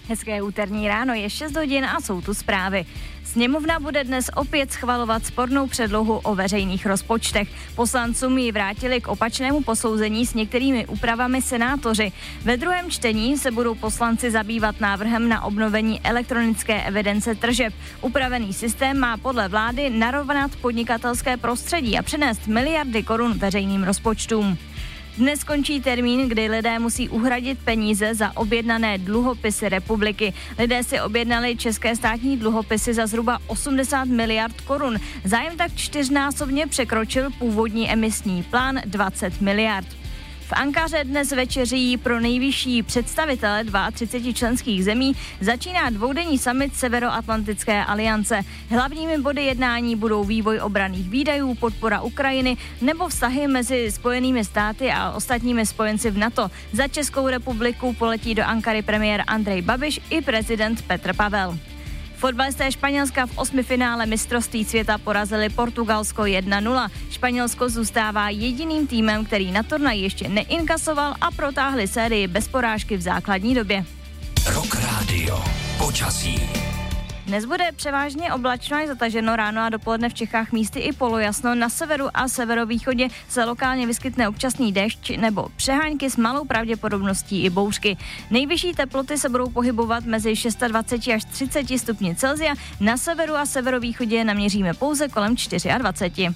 Hezké úterní ráno, je 6 hodin a jsou tu zprávy. Sněmovna bude dnes opět schvalovat spornou předlohu o veřejných rozpočtech. Poslancům ji vrátili k opačnému posouzení s některými úpravami senátoři. Ve druhém čtení se budou poslanci zabývat návrhem na obnovení elektronické evidence tržeb. Upravený systém má podle vlády narovnat podnikatelské prostředí a přinést miliardy korun veřejným rozpočtům. Dnes končí termín, kdy lidé musí uhradit peníze za objednané dluhopisy republiky. Lidé si objednali české státní dluhopisy za zhruba 80 miliard korun. Zájem tak 4násobně překročil původní emisní plán 20 miliard. V Ankaře dnes večeří pro nejvyšší představitele 32 členských zemí začíná dvoudenní summit Severoatlantické aliance. Hlavními body jednání budou vývoj obranných výdajů, podpora Ukrajiny nebo vztahy mezi Spojenými státy a ostatními spojenci v NATO. Za Českou republiku poletí do Ankary premiér Andrej Babiš i prezident Petr Pavel. Fotbalisté Španělska v osmifinále mistrovství světa porazili Portugalsko 1-0. Španělsko zůstává jediným týmem, který na turnaj ještě neinkasoval a protáhli sérii bez porážky v základní době. Rock Radio. Počasí. Dnes bude převážně oblačno a zataženo, ráno a dopoledne v Čechách místy i polojasno. Na severu a severovýchodě se lokálně vyskytne občasný déšť nebo přehánky s malou pravděpodobností i bouřky. Nejvyšší teploty se budou pohybovat mezi 26 až 30 stupni Celsia. Na severu a severovýchodě naměříme pouze kolem 24.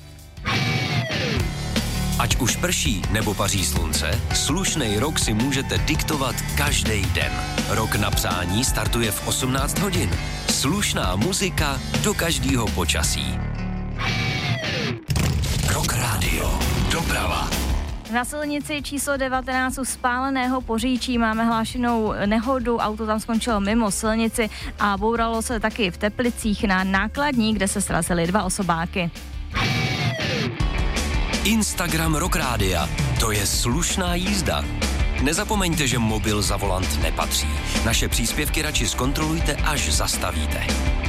Ať už prší nebo paří slunce, slušnej rok si můžete diktovat každý den. Rok na přání startuje v 18 hodin. Slušná muzika do každého počasí. Rock Radio. Doprava. Na silnici číslo 19 u Spáleného Poříčí máme hlášenou nehodu, auto tam skončilo mimo silnici a bouralo se taky v Teplicích na nákladní, kde se srazily 2 osobáky. Instagram Rock Rádia. To je slušná jízda. Nezapomeňte, že mobil za volant nepatří. Naše příspěvky radši zkontrolujte, až zastavíte.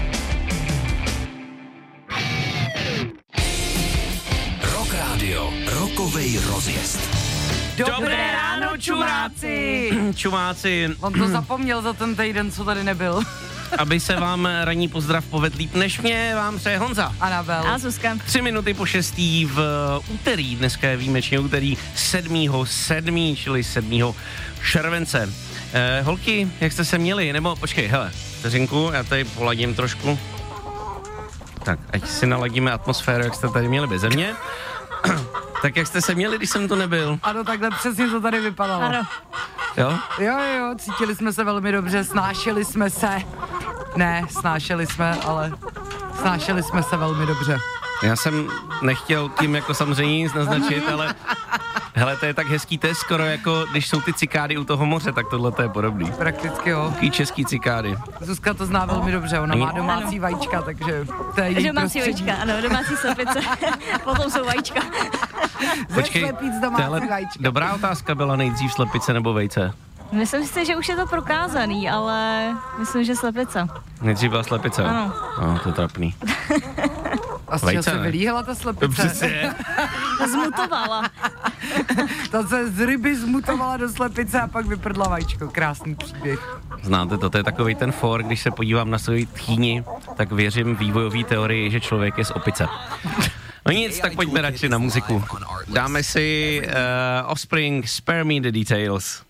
Rock Radio. Rokovej rozjezd. Dobré ráno, čumáci! Čumáci. On to zapomněl za ten týden, co tady nebyl. Aby se vám ranní pozdrav povedl líp než mě, vám přeje Honza. Anabel. A Zuzka. 3 minuty po 6. v úterý, dneska je výjimečně úterý 7. čili 7. července. Holky, jak jste se měli? Nebo počkej, hele, vteřinku, já tady poladím trošku. Tak, ať si naladíme atmosféru, jak jste tady měli beze mě. Tak jak jste se měli, když jsem tu nebyl? Ano, takhle přesně to tady vypadalo. Ano. Jo? Jo, cítili jsme se velmi dobře, snášeli jsme se. Ne, snášeli jsme se velmi dobře. Já jsem nechtěl tím jako samozřejmě nic naznačit, ale hele, to je tak hezký, to je skoro jako, když jsou ty cikády u toho moře, tak tohle to je podobný. Prakticky jo. Taký český cikády. Zuzka to zná velmi dobře, ona má domácí vajíčka, takže to je její Domácí vajíčka, ano, domácí slepice, potom jsou vajíčka. Počkej, dobrá otázka byla nejdřív slepice nebo vejce? Myslím si, že už je to prokázaný, ale myslím, že slepice. Nejdřív byla slepice? Ano. No, to je trapný. A z čeho se vylíhala ta slepice? Přesně. Zmutovala. Ta se z ryby zmutovala do slepice a pak vyprdla vajíčko. Krásný příběh. Znáte to je takovej ten for, když se podívám na svoji tchýni, tak věřím vývojové teorii, že člověk je z opice. No nic, tak pojďme radši na muziku. Dáme si Offspring, Spare Me the Details.